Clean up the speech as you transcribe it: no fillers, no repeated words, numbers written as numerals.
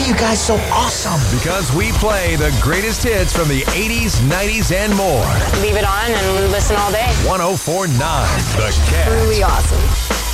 you guys so awesome? Because we play the greatest hits from the 80s, 90s, and more. Leave it on and listen all day. 104.9 The Cat. Truly awesome.